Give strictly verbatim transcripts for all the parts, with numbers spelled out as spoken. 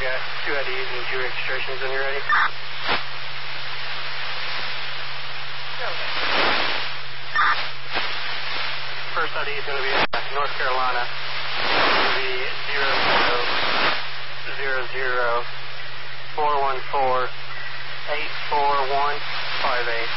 got two I Ds and two registrations when you're ready. First I D is going to be in North Carolina. It's going to be zero zero zero four one four eight four one five eight.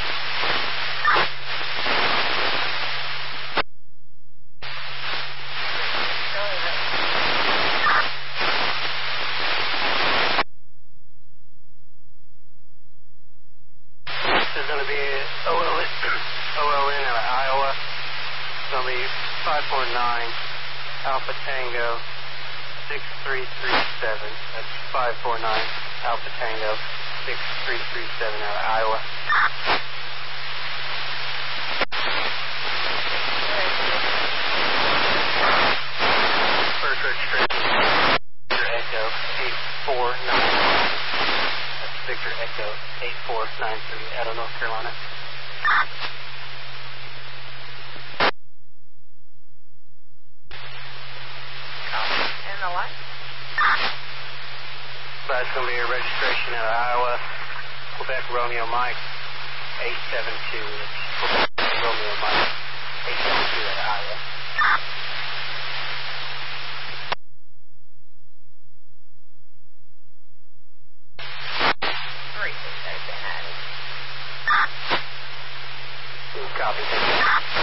This is going to be O L N out of Iowa. It's going to be five four nine Alpha Tango six three three seven. That's five four nine Alpha Tango six three three seven out of Iowa. First registration, Victor Echo eight four nine. That's Victor Echo eight four nine three out of North Carolina. And the what? That's going to be a registration out of Iowa. Quebec Romeo Mike eight seven two. That's Quebec Romeo Mike eight seven two out of Iowa.